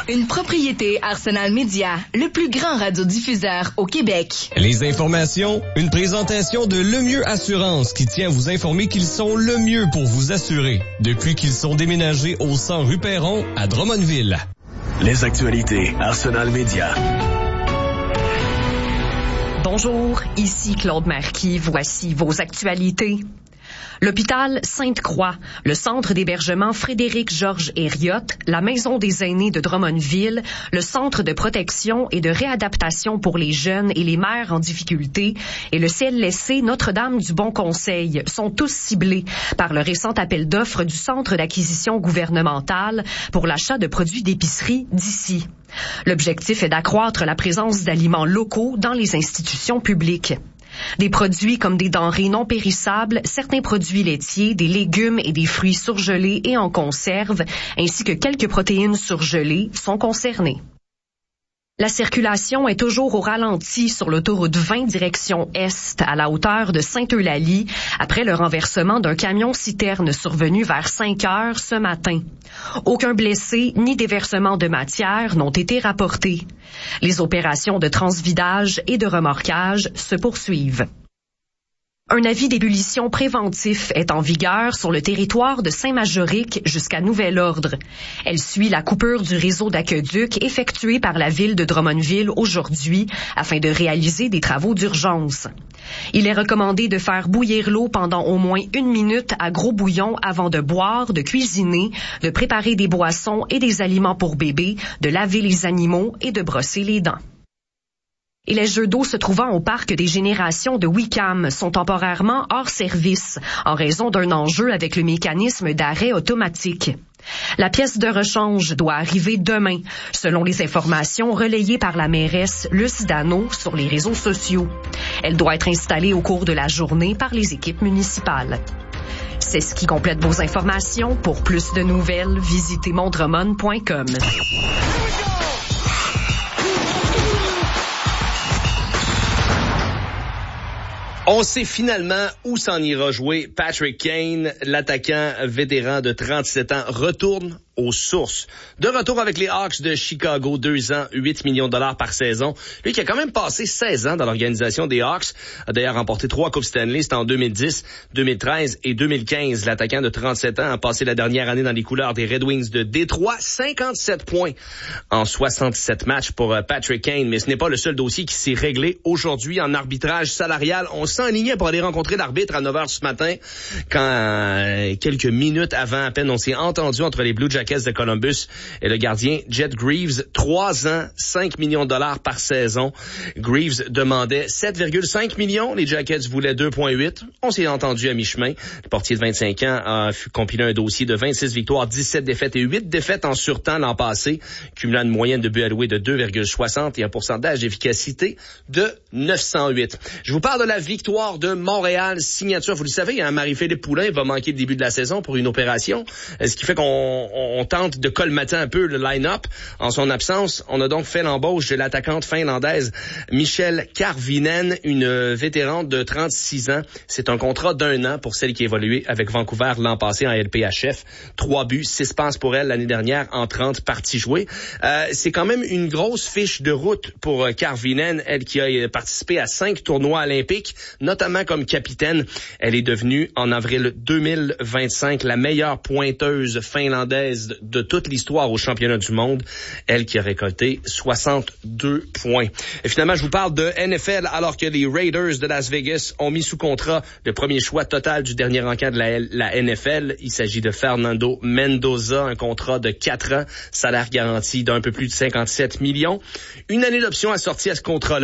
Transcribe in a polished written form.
Une propriété Arsenal Média, le plus grand radiodiffuseur au Québec. Les informations, une présentation de Le Mieux Assurance qui tient à vous informer qu'ils sont le mieux pour vous assurer depuis qu'ils sont déménagés au 100 rue Perron à Drummondville. Les actualités Arsenal Média. Bonjour, ici Claude Marquis. Voici vos actualités. L'hôpital Sainte-Croix, le centre d'hébergement Frédéric-Georges Herriott, la maison des aînés de Drummondville, le centre de protection et de réadaptation pour les jeunes et les mères en difficulté et le CLSC Notre-Dame du Bon Conseil sont tous ciblés par le récent appel d'offres du Centre d'acquisition gouvernementale pour l'achat de produits d'épicerie d'ici. L'objectif est d'accroître la présence d'aliments locaux dans les institutions publiques. Des produits comme des denrées non périssables, certains produits laitiers, des légumes et des fruits surgelés et en conserve, ainsi que quelques protéines surgelées sont concernés. La circulation est toujours au ralenti sur l'autoroute 20 direction Est, à la hauteur de Sainte-Eulalie, après le renversement d'un camion-citerne survenu vers 5 heures ce matin. Aucun blessé ni déversement de matière n'ont été rapportés. Les opérations de transvidage et de remorquage se poursuivent. Un avis d'ébullition préventif est en vigueur sur le territoire de Saint-Majoric jusqu'à nouvel ordre. Elle suit la coupure du réseau d'aqueduc effectuée par la ville de Drummondville aujourd'hui afin de réaliser des travaux d'urgence. Il est recommandé de faire bouillir l'eau pendant au moins 1 minute à gros bouillon avant de boire, de cuisiner, de préparer des boissons et des aliments pour bébés, de laver les animaux et de brosser les dents. Et les jeux d'eau se trouvant au parc des Générations de Wickham sont temporairement hors service en raison d'un enjeu avec le mécanisme d'arrêt automatique. La pièce de rechange doit arriver demain, selon les informations relayées par la mairesse Luce Dano sur les réseaux sociaux. Elle doit être installée au cours de la journée par les équipes municipales. C'est ce qui complète vos informations. Pour plus de nouvelles, visitez mondremon.com. On sait finalement où s'en ira jouer Patrick Kane, l'attaquant vétéran de 37 ans, retourne aux sources. De retour avec les Hawks de Chicago, 2 ans, 8 millions de dollars par saison. Lui qui a quand même passé 16 ans dans l'organisation des Hawks, a d'ailleurs remporté 3 Coupes Stanley, c'était en 2010, 2013 et 2015. L'attaquant de 37 ans a passé la dernière année dans les couleurs des Red Wings de Détroit, 57 points en 67 matchs pour Patrick Kane. Mais ce n'est pas le seul dossier qui s'est réglé aujourd'hui en arbitrage salarial. On s'enlignait pour aller rencontrer l'arbitre à 9h ce matin quand, quelques minutes avant à peine, on s'est entendu entre les Blue Jackets de Columbus et le gardien Jet Greaves. 3 ans, 5 millions de dollars par saison. Greaves demandait 7,5 millions. Les Jackets voulaient 2,8. On s'est entendu à mi-chemin. Le portier de 25 ans a compilé un dossier de 26 victoires, 17 défaites et 8 défaites en surtemps l'an passé, cumulant une moyenne de buts alloués de 2,60 et un pourcentage d'efficacité de 908. Je vous parle de la victoire de Montréal, signature. Vous le savez, hein, Marie-Philippe Poulin va manquer le début de la saison pour une opération, ce qui fait qu'on tente de colmater un peu le line-up. En son absence, on a donc fait l'embauche de l'attaquante finlandaise Michelle Karvinen, une vétérante de 36 ans. C'est un contrat d'1 an pour celle qui a évolué avec Vancouver l'an passé en LPHF. 3 buts, 6 passes pour elle l'année dernière en 30 parties jouées. C'est quand même une grosse fiche de route pour Karvinen, elle qui a participé à 5 tournois olympiques, notamment comme capitaine. Elle est devenue en avril 2025 la meilleure pointeuse finlandaise de toute l'histoire au championnat du monde. Elle qui a récolté 62 points. Et finalement, je vous parle de NFL alors que les Raiders de Las Vegas ont mis sous contrat le premier choix total du dernier encamp de la NFL. Il s'agit de Fernando Mendoza, un contrat de 4 ans, salaire garanti d'un peu plus de 57 millions. Une année d'option assortie à ce contrat-là.